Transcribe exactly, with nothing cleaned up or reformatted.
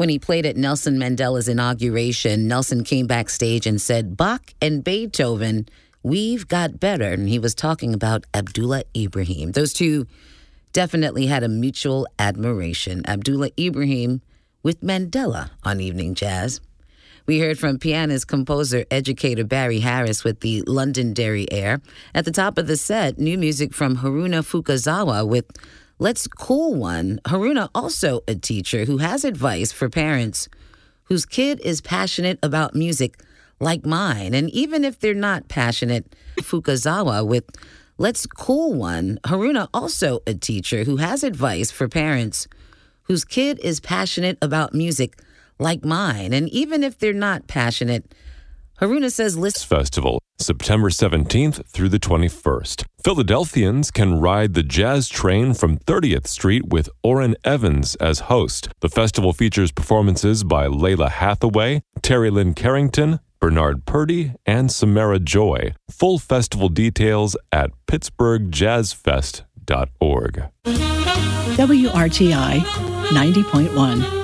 When he played at Nelson Mandela's inauguration, Nelson came backstage and said, "Bach and Beethoven, we've got better." And he was talking about Abdullah Ibrahim. Those two definitely had a mutual admiration. Abdullah Ibrahim with Mandela on Evening Jazz. We heard from pianist, composer, educator Barry Harris with the Londonderry Air. At the top of the set, new music from Haruna Fukazawa with Let's Cool One. Haruna, also a teacher who has advice for parents whose kid is passionate about music like mine. And even if they're not passionate, Fukazawa with Let's Cool One. Haruna, also a teacher who has advice for parents whose kid is passionate about music like mine. And even if they're not passionate, Haruna says list Festival, September seventeenth through the twenty-first. Philadelphians can ride the jazz train from thirtieth Street with Orrin Evans as host. The festival features performances by Layla Hathaway, Terry Lynn Carrington, Bernard Purdy, and Samara Joy. Full festival details at pittsburgh jazz fest dot org. W R T I ninety point one.